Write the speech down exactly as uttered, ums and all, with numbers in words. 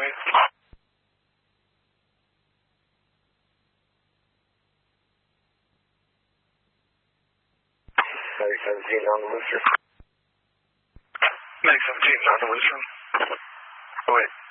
oui. Medic seventeen on the Lutheran. Medic seventeen on the Lutheran. Oh, wait.